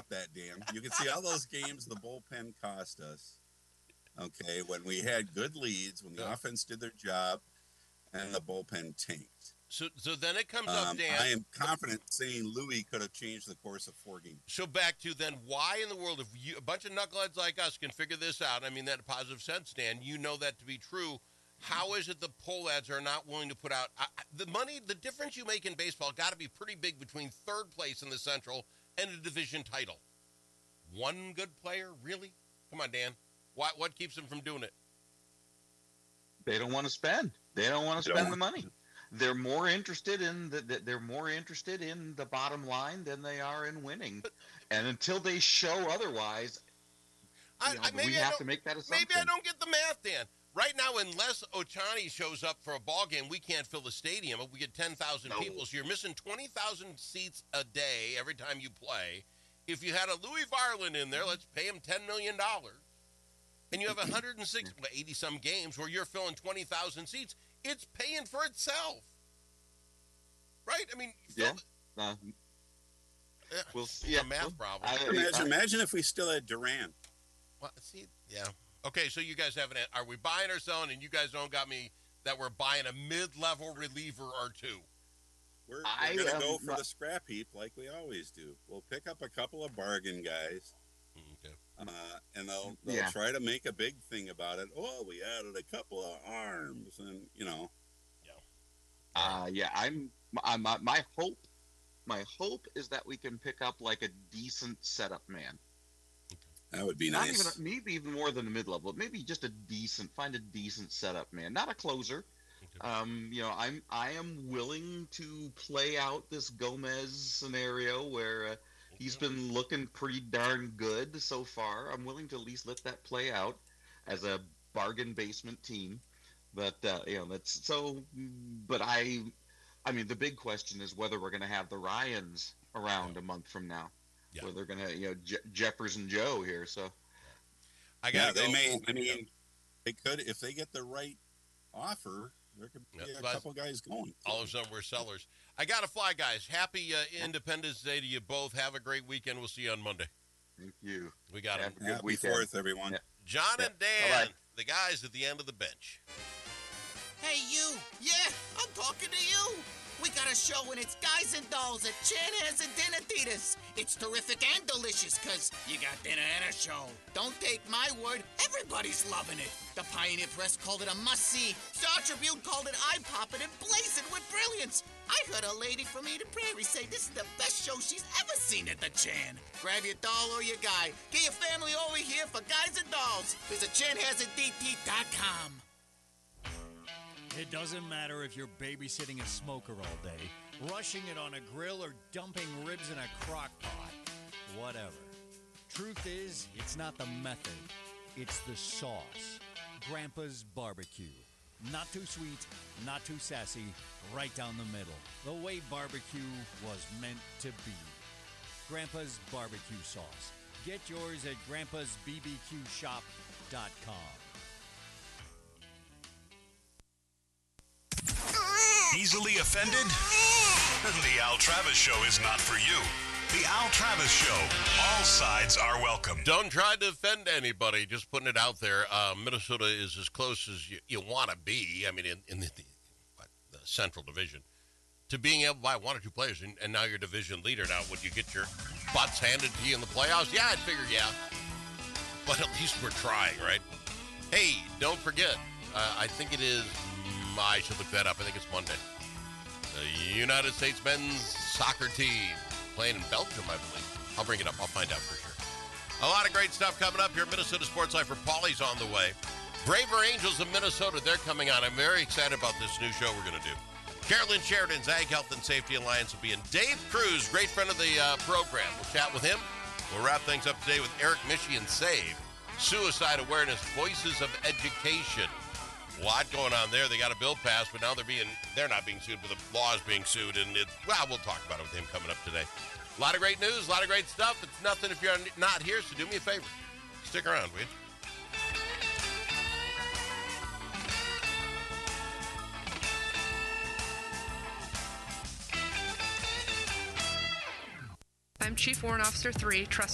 stop that, Dan. You can see all those games the bullpen cost us. Okay, when we had good leads, when the offense did their job, and the bullpen tanked. So then it comes up, Dan. I am confident saying Louis could have changed the course of 4 games. So back to then, why in the world, if a bunch of knuckleheads like us can figure this out, I mean that in a positive sense, Dan, you know that to be true, how is it the poll ads are not willing to put out the money, the difference you make in baseball got to be pretty big between third place in the Central and a division title. One good player? Really? Come on, Dan. What keeps them from doing it? They don't want to spend. They don't want to spend the money. They're more interested in the bottom line than they are in winning. And until they show otherwise, we have to make that assumption. Maybe I don't get the math, Dan. Right now, unless Ohtani shows up for a ball game, we can't fill the stadium. We get 10,000 people, so you're missing 20,000 seats a day every time you play. If you had a Louis Varland in there, let's pay him $10 million. And you have 80-some games where you're filling 20,000 seats. It's paying for itself. Right? I mean, a math problem. Imagine if we still had Duran. Well, see, yeah. Okay, so you guys haven't. Are we buying or selling? And you guys don't got me that we're buying a mid-level reliever or two. We're going to go for the scrap heap like we always do. We'll pick up a couple of bargain guys. Okay. And they'll try to make a big thing about it. Oh, we added a couple of arms, and my hope is that we can pick up like a decent setup man. That would be nice. Maybe even more than a mid-level. Maybe just find a decent setup man, not a closer. Okay. I am willing to play out this Gomez scenario where he's been looking pretty darn good so far. I'm willing to at least let that play out as a bargain basement team. But that's so. But I mean, the big question is whether we're going to have the Ryans around a month from now. Yeah. Where they're going to, Jeffers and Joe here. So, they may. I mean, they could if they get the right offer. There could be a couple guys going. All of a sudden, we're sellers. I got to fly, guys. Happy Independence Day to you both. Have a great weekend. We'll see you on Monday. Thank you. We got it. Happy 4th, everyone. Yeah. John and Dan, Bye-bye. The guys at the end of the bench. Hey, you. Yeah, I'm talking to you. We got a show and it's Guys and Dolls at Chanhassen and Dinner Theaters. It's terrific and delicious because you got dinner and a show. Don't take my word, everybody's loving it. The Pioneer Press called it a must-see. Star Tribune called it eye-popping and blazing with brilliance. I heard a lady from Eden Prairie say this is the best show she's ever seen at the Chan. Grab your doll or your guy. Get your family over here for Guys and Dolls. Visit ChanhassenDT.com. It doesn't matter if you're babysitting a smoker all day, rushing it on a grill, or dumping ribs in a crock pot. Whatever. Truth is, it's not the method. It's the sauce. Grandpa's Barbecue. Not too sweet, not too sassy, right down the middle. The way barbecue was meant to be. Grandpa's Barbecue Sauce. Get yours at grandpasbbqshop.com. Easily offended? The Al Travis Show is not for you. The Al Travis Show. All sides are welcome. Don't try to offend anybody. Just putting it out there. Minnesota is as close as you want to be. I mean, in the Central Division. To being able to buy one or two players, and now you're division leader. Now, would you get your butts handed to you in the playoffs? Yeah, I'd figure, yeah. But at least we're trying, right? Hey, don't forget. I think it is... I should look that up. I think it's Monday. The United States men's soccer team playing in Belgium, I believe. I'll bring it up. I'll find out for sure. A lot of great stuff coming up here. Minnesota Sports Life for Paulie's on the way. Braver Angels of Minnesota, they're coming on. I'm very excited about this new show we're going to do. Carolyn Sheridan's Ag Health and Safety Alliance will be in. Dave Cruz, great friend of the program. We'll chat with him. We'll wrap things up today with Eric Michigan Save. Suicide Awareness, Voices of Education. A lot going on there. They got a bill passed, but now they're not being sued, but the law is being sued, and we'll talk about it with him coming up today. A lot of great news, a lot of great stuff. It's nothing if you're not here, so do me a favor. Stick around, will you? I'm Chief Warrant Officer 3, Trust